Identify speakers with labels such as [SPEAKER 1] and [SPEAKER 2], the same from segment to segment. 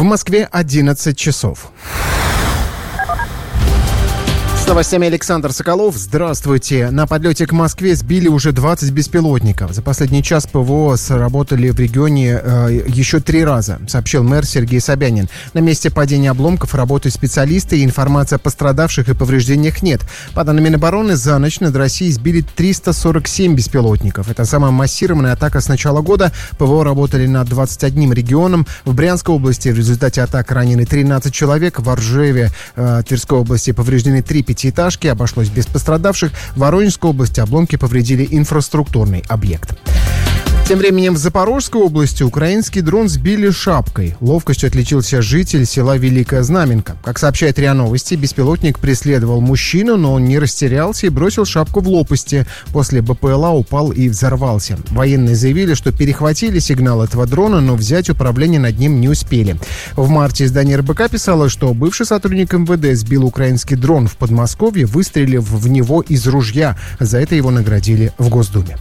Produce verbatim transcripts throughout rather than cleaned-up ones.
[SPEAKER 1] В Москве одиннадцать часов. С новостями Александр Соколов. Здравствуйте. На подлете к Москве сбили уже двадцать беспилотников. За последний час ПВО сработали в регионе э, еще три раза, сообщил мэр Сергей Собянин. На месте падения обломков работают специалисты, и информации о пострадавших и повреждениях нет. По данным Минобороны, за ночь над Россией сбили триста сорок семь беспилотников. Это самая массированная атака с начала года. ПВО работали над двадцатью одним регионом. В Брянской области в результате атак ранены тринадцать человек. В Оржеве э, Тверской области повреждены три пятиэтажки, обошлось без пострадавших. В Воронежской области обломки повредили инфраструктурный объект. Тем временем в Запорожской области украинский дрон сбили шапкой. Ловкостью отличился житель села Великая Знаменка. Как сообщает РИА Новости, беспилотник преследовал мужчину, но он не растерялся и бросил шапку в лопасти. После БПЛА упал и взорвался. Военные заявили, что перехватили сигнал этого дрона, но взять управление над ним не успели. В марте издание эр бэ ка писало, что бывший сотрудник эм вэ дэ сбил украинский дрон в Подмосковье, выстрелив в него из ружья. За это его наградили в Госдуме.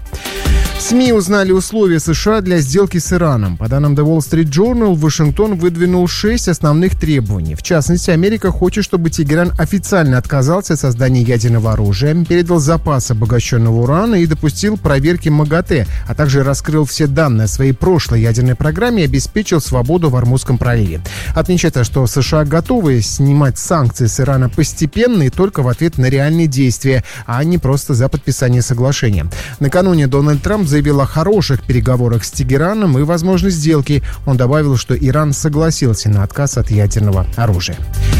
[SPEAKER 1] СМИ узнали условия США для сделки с Ираном. По данным The Wall Street Journal, Вашингтон выдвинул шесть основных требований. В частности, Америка хочет, чтобы Тегеран официально отказался от создания ядерного оружия, передал запас обогащенного урана и допустил проверки МАГАТЭ, а также раскрыл все данные о своей прошлой ядерной программе и обеспечил свободу в Ормузском проливе. Отмечается, что США готовы снимать санкции с Ирана постепенно и только в ответ на реальные действия, а не просто за подписание соглашения. Накануне Дональд Трамп заявил о хороших переговорах с Тегераном и возможной сделке. Он добавил, что Иран согласился на отказ от ядерного оружия.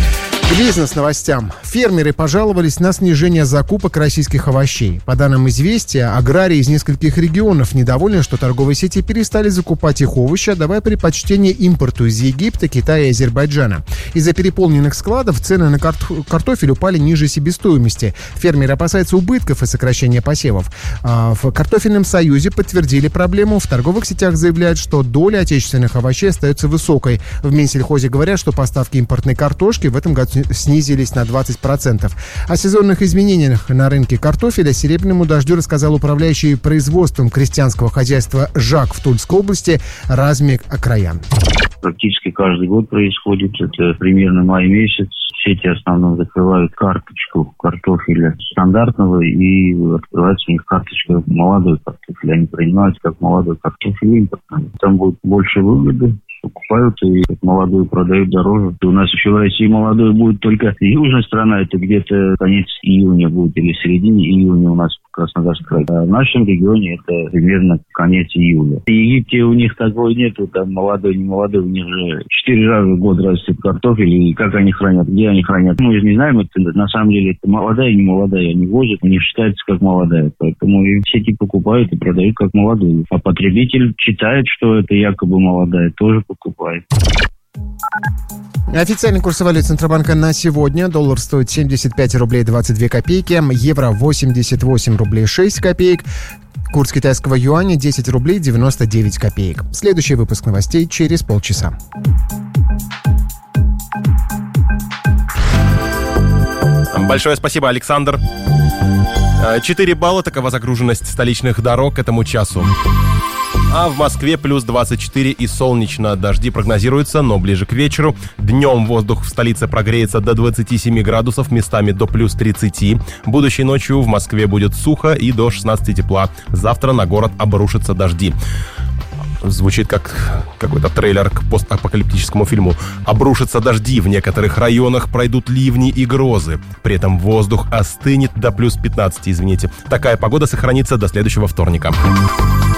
[SPEAKER 1] К бизнес-новостям. Фермеры пожаловались на снижение закупок российских овощей. По данным «Известия», аграрии из нескольких регионов недовольны, что торговые сети перестали закупать их овощи, отдавая предпочтение импорту из Египта, Китая и Азербайджана. Из-за переполненных складов цены на карт- картофель упали ниже себестоимости. Фермеры опасаются убытков и сокращения посевов. А в Картофельном союзе подтвердили проблему. В торговых сетях заявляют, что доля отечественных овощей остается высокой. В Минсельхозе говорят, что поставки импортной картошки в этом году снизились на двадцать процентов. О сезонных изменениях на рынке картофеля «Серебряному дождю» рассказал управляющий производством крестьянского хозяйства ЖАК в Тульской области Размик Акраян.
[SPEAKER 2] Практически каждый год происходит. Это примерно май месяц. Сети в основном закрывают карточку картофеля стандартного и открывается у них карточка молодой картофеля. Они принимают как молодой картофель импортный. Там будет больше выгоды. Покупают и молодую продают дороже. У нас еще в России молодой будет только южная страна, это где-то конец июня будет или середине июня у нас в Краснодарском крае. А в нашем регионе это примерно конец июля. В Египте у них такого нету, там молодой, не молодой, у них же четыре раза в год растет картофель, и как они хранят, где они хранят. Мы же не знаем, это на самом деле это молодая и не молодая, они возят, у них считается как молодая, поэтому и сети покупают и продают как молодую. А потребитель считает, что это якобы молодая, тоже покупает.
[SPEAKER 1] Официальный курс валют Центробанка на сегодня. Доллар стоит семьдесят пять рублей двадцать две копейки, евро восемьдесят восемь рублей шесть копеек, курс китайского юаня десять рублей девяносто девять копеек. Следующий выпуск новостей через полчаса.
[SPEAKER 3] Большое спасибо, Александр. четыре балла, такова загруженность столичных дорог к этому часу. А в Москве плюс двадцать четыре и солнечно. Дожди прогнозируются, но ближе к вечеру. Днем воздух в столице прогреется до двадцати семи градусов, местами до плюс тридцати. Будущей ночью в Москве будет сухо и до шестнадцати тепла. Завтра на город обрушатся дожди. Звучит как какой-то трейлер к постапокалиптическому фильму. Обрушатся дожди, в некоторых районах пройдут ливни и грозы. При этом воздух остынет до плюс пятнадцати, извините. Такая погода сохранится до следующего вторника.